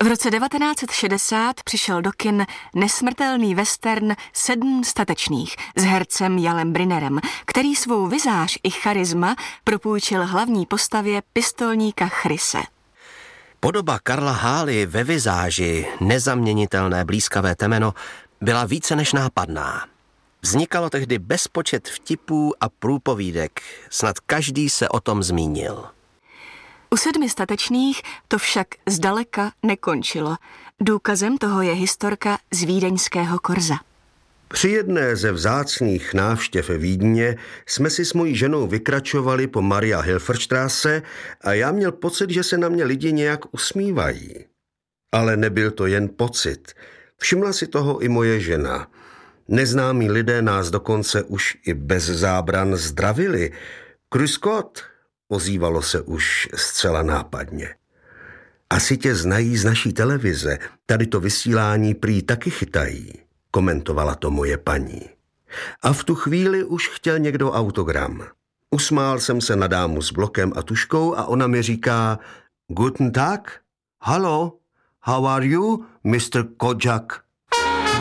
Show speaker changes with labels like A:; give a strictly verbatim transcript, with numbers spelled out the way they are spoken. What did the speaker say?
A: roce devatenáct set šedesát přišel do kin nesmrtelný western Sedm statečných s hercem Jalem Brynerem, který svou vizáž i charisma propůjčil hlavní postavě pistolníka Chryse.
B: Podoba Karla Hály ve vizáži, nezaměnitelné blízkavé temeno, byla více než nápadná. Vznikalo tehdy bezpočet vtipů a průpovídek, snad každý se o tom zmínil.
A: U Sedmi statečných to však zdaleka nekončilo. Důkazem toho je historka z vídeňského Korza.
C: Při jedné ze vzácných návštěv Vídně jsme si s mojí ženou vykračovali po Maria Hilferstrasse a já měl pocit, že se na mě lidi nějak usmívají. Ale nebyl to jen pocit. Všimla si toho i moje žena. Neznámí lidé nás dokonce už i bez zábran zdravili. Grüß Gott, ozývalo se už zcela nápadně. Asi tě znají z naší televize, tady to vysílání prý taky chytají, komentovala to moje paní. A v tu chvíli už chtěl někdo autogram. Usmál jsem se na dámu s blokem a tuškou a ona mi říká: Guten Tag, hallo, how are you, mister Kojak?